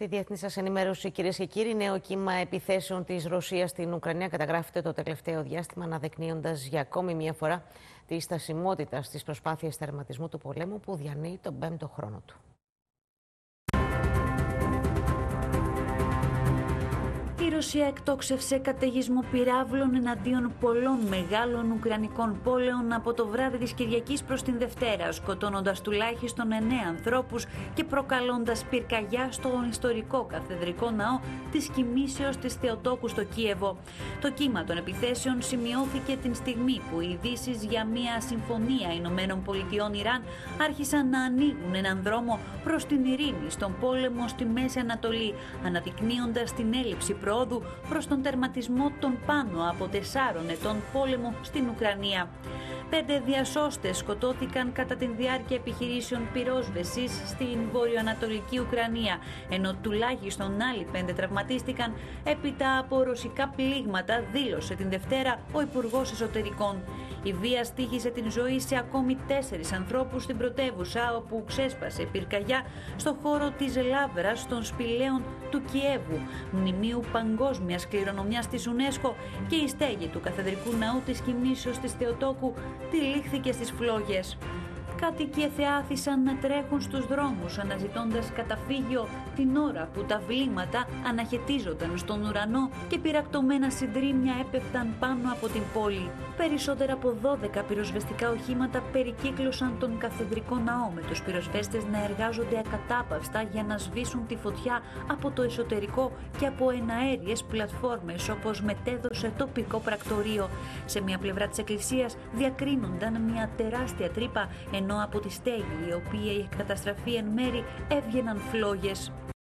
Στη διεθνή σας ενημέρωση, κυρίες και κύριοι, νέο κύμα επιθέσεων της Ρωσίας στην Ουκρανία καταγράφεται το τελευταίο διάστημα, αναδεικνύοντας για ακόμη μία φορά τη στασιμότητα στις προσπάθειες τερματισμού του πολέμου που διανύει τον 5ο χρόνο του. Η Ρωσία εκτόξευσε καταιγισμό πυράβλων εναντίον πολλών μεγάλων ουκρανικών πόλεων από το βράδυ της Κυριακής προς την Δευτέρα, σκοτώνοντας τουλάχιστον 9 ανθρώπους και προκαλώντας πυρκαγιά στον ιστορικό καθεδρικό ναό της Κοιμήσεως της Θεοτόκου στο Κίεβο. Το κύμα των επιθέσεων σημειώθηκε την στιγμή που οι ειδήσεις για μια συμφωνία Ηνωμένων Πολιτειών Ιράν άρχισαν να ανοίγουν έναν δρόμο προς την ειρήνη στον πόλεμο στη Μέση Ανατολή, αναδεικνύοντας την έλλειψη πρόοδου προς τον τερματισμό των πάνω από 4 ετών πόλεμο στην Ουκρανία. 5 διασώστες σκοτώθηκαν κατά τη διάρκεια επιχειρήσεων πυρόσβεσης στην βορειοανατολική Ουκρανία, ενώ τουλάχιστον άλλοι 5 τραυματίστηκαν έπειτα από ρωσικά πλήγματα, δήλωσε την Δευτέρα ο Υπουργός Εσωτερικών. Η βία στοίχησε την ζωή σε ακόμη 4 ανθρώπους στην πρωτεύουσα, όπου ξέσπασε πυρκαγιά στο χώρο της Λάβρας των Σπηλαίων του Κιέβου, μνημείου παγκόσμιας κληρονομιάς της UNESCO, και η στέγη του καθεδρικού ναού της Κοιμήσεως της Θεοτόκου τυλίχθηκε στις φλόγες. Κάτοικοι εθεάθησαν να τρέχουν στους δρόμους αναζητώντας καταφύγιο την ώρα που τα βλήματα αναχαιτίζονταν στον ουρανό και πυρακτωμένα συντρίμμια έπεφταν πάνω από την πόλη. Περισσότερα από 12 πυροσβεστικά οχήματα περικύκλωσαν τον καθεδρικό ναό, με τους πυροσβέστες να εργάζονται ακατάπαυστα για να σβήσουν τη φωτιά από το εσωτερικό και από εναέριες πλατφόρμες, όπως μετέδωσε τοπικό πρακτορείο. Σε μια πλευρά της εκκλησίας διακρίνονταν μια τεράστια τρύπα, ενώ από τη στέγη, η οποία είχε καταστραφεί εν μέρη, έβγαιναν φλόγες.